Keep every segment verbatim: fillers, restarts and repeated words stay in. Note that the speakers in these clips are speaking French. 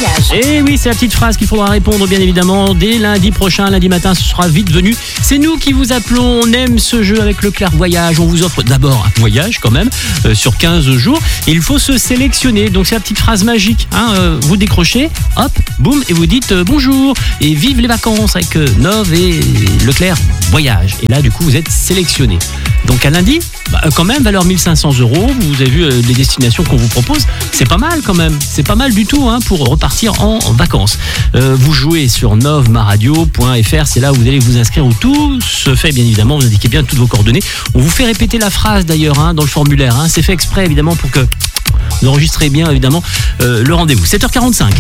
voyage. Et oui, c'est la petite phrase qu'il faudra répondre bien évidemment dès lundi prochain, lundi matin, ce sera vite venu. C'est nous qui vous appelons, on aime ce jeu avec Leclerc Voyage. On vous offre d'abord un voyage quand même euh, sur quinze jours. Et il faut se sélectionner, donc c'est la petite phrase magique. Hein, euh, vous décrochez, hop, boum, et vous dites euh, bonjour et vive les vacances avec euh, Nov et Leclerc Voyage. Et là du coup vous êtes sélectionné. Donc à lundi, bah, quand même, valeur mille cinq cents euros. Vous avez vu euh, les destinations qu'on vous propose. C'est pas mal quand même. C'est pas mal du tout hein, pour repartir en, en vacances. Euh, vous jouez sur novemaradio point f r. C'est là où vous allez vous inscrire où tout se fait bien évidemment. Vous indiquez bien toutes vos coordonnées. On vous fait répéter la phrase d'ailleurs hein, dans le formulaire. Hein. C'est fait exprès évidemment pour que vous enregistrez bien évidemment euh, le rendez-vous. sept heures quarante-cinq.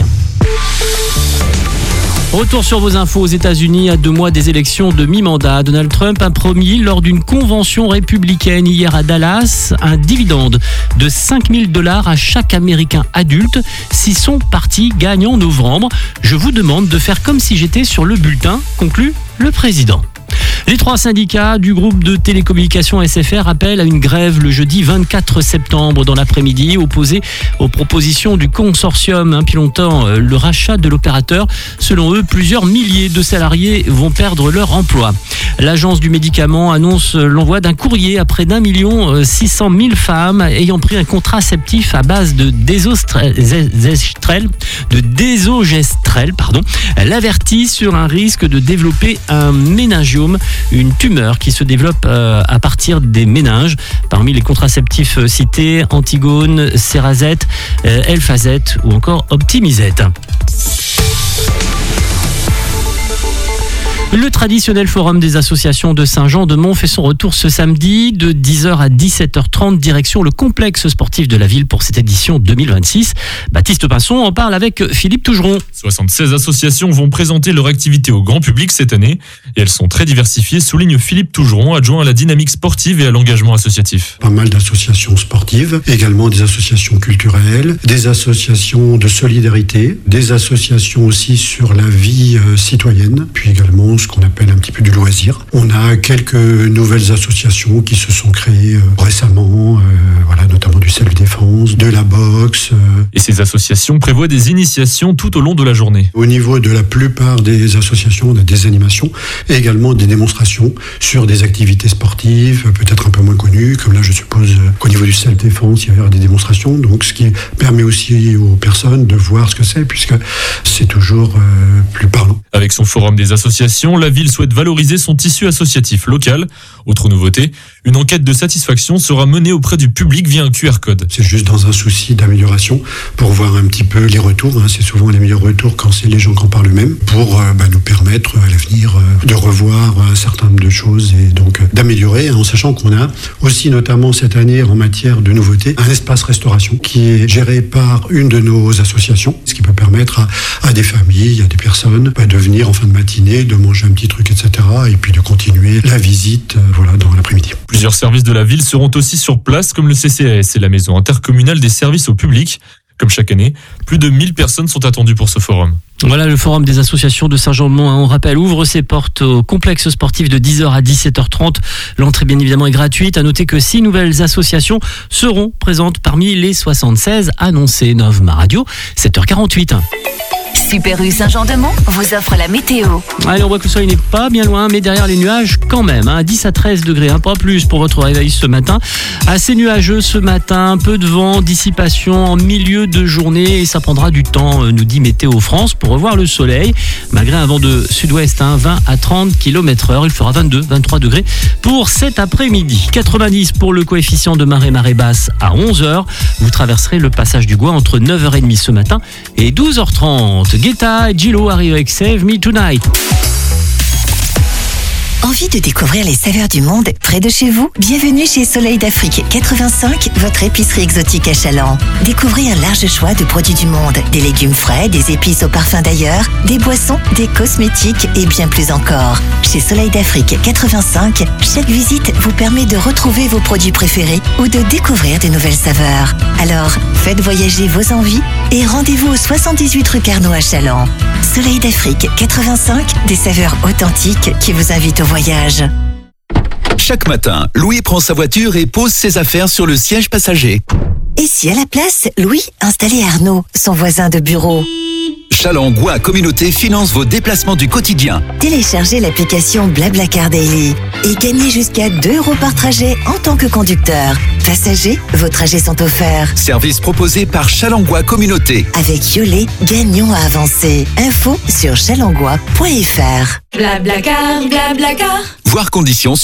Retour sur vos infos aux États-Unis à deux mois des élections de mi-mandat. Donald Trump a promis lors d'une convention républicaine hier à Dallas un dividende de cinq mille dollars à chaque Américain adulte si son parti gagne en novembre. Je vous demande de faire comme si j'étais sur le bulletin, conclut le président. Les trois syndicats du groupe de télécommunications S F R appellent à une grève le jeudi vingt-quatre septembre dans l'après-midi, opposés aux propositions du consortium impilotant le rachat de l'opérateur. Selon eux, plusieurs milliers de salariés vont perdre leur emploi. L'agence du médicament annonce l'envoi d'un courrier à près d'un million six cent mille femmes ayant pris un contraceptif à base de désogestrel, de désogestrel, pardon. L'avertit sur un risque de développer un méningiome, une tumeur qui se développe euh, à partir des méninges. Parmi les contraceptifs cités, Antigone, Cerazette, euh, Elfazette ou encore Optimizette. Le traditionnel forum des associations de Saint-Jean-de-Mont fait son retour ce samedi de dix heures à dix-sept heures trente, direction le complexe sportif de la ville pour cette édition deux mille vingt-six. Baptiste Pinson en parle avec Philippe Tougeron. soixante-seize associations vont présenter leur activité au grand public cette année et elles sont très diversifiées, souligne Philippe Tougeron, adjoint à la dynamique sportive et à l'engagement associatif. Pas mal d'associations sportives, également des associations culturelles, des associations de solidarité, des associations aussi sur la vie euh, citoyenne, puis également ce qu'on appelle un petit peu du loisir. On a quelques nouvelles associations qui se sont créées euh, récemment, euh, voilà, notamment du self-défense, de la boxe. Euh. Et ces associations prévoient des initiations tout au long de la journée. Au niveau de la plupart des associations, on a des animations et également des démonstrations sur des activités sportives, peut-être un peu moins connues, comme là je suppose euh, qu'au niveau du self-défense, il y a des démonstrations, donc ce qui permet aussi aux personnes de voir ce que c'est, puisque c'est toujours euh, plus parlant. Avec son forum des associations, la ville souhaite valoriser son tissu associatif local. Autre nouveauté, une enquête de satisfaction sera menée auprès du public via un Q R code. C'est juste dans un souci d'amélioration pour voir un petit peu les retours. Hein. C'est souvent les meilleurs retours quand c'est les gens qui en parlent eux-mêmes pour euh, bah, nous permettre à l'avenir euh, de revoir un certain nombre de choses et donc euh, d'améliorer, hein, en sachant qu'on a aussi notamment cette année en matière de nouveautés un espace restauration qui est géré par une de nos associations, ce qui peut permettre à, à des familles, à des personnes bah, de venir en fin de matinée, de manger un petit truc, et cetera. Et puis de continuer la visite euh, voilà, dans l'après-midi. Plusieurs services de la ville seront aussi sur place, comme le C C A S et la Maison intercommunale des services au public. Comme chaque année, plus de mille personnes sont attendues pour ce forum. Voilà, le forum des associations de Saint-Jean-de-Mont, on rappelle, ouvre ses portes au complexe sportif de dix heures à dix-sept heures trente. L'entrée, bien évidemment, est gratuite. À noter que six nouvelles associations seront présentes parmi les soixante-seize annoncées. Novemaradio Radio, sept heures quarante-huit. Super U Saint-Jean-de-Mont vous offre la météo. Allez, on voit que le soleil n'est pas bien loin, mais derrière les nuages quand même, hein, dix à treize degrés, hein, pas plus pour votre réveil ce matin. Assez nuageux ce matin, peu de vent, dissipation en milieu de journée et ça prendra du temps, nous dit Météo France, pour revoir le soleil. Malgré un vent de sud-ouest, hein, vingt à trente kilomètres heure, il fera vingt-deux à vingt-trois degrés pour cet après-midi. quatre-vingt-dix pour le coefficient de marée marée basse à onze heures. Vous traverserez le passage du Gois entre neuf heures trente ce matin et douze heures trente. Guetta et Gillo arrivent avec Save Me Tonight. Envie de découvrir les saveurs du monde près de chez vous? Bienvenue chez Soleil d'Afrique quatre-vingt-cinq, votre épicerie exotique à Chaland. Découvrez un large choix de produits du monde, des légumes frais, des épices au parfum d'ailleurs, des boissons, des cosmétiques et bien plus encore. Chez Soleil d'Afrique quatre-vingt-cinq, chaque visite vous permet de retrouver vos produits préférés ou de découvrir de nouvelles saveurs. Alors, faites voyager vos envies et rendez-vous au soixante-dix-huit rue Carnot à Chaland. Soleil d'Afrique quatre-vingt-cinq, des saveurs authentiques qui vous invitent au voyage. Chaque matin, Louis prend sa voiture et pose ses affaires sur le siège passager. Et si à la place, Louis installait Arnaud, son voisin de bureau? Chalangois Communauté finance vos déplacements du quotidien. Téléchargez l'application Blablacar Daily et gagnez jusqu'à deux euros par trajet en tant que conducteur. Passagers, vos trajets sont offerts. Service proposé par Chalangois Communauté. Avec Yolé, gagnons à avancer. Info sur chalangois point f r. Blablacar, Blablacar. Voir conditions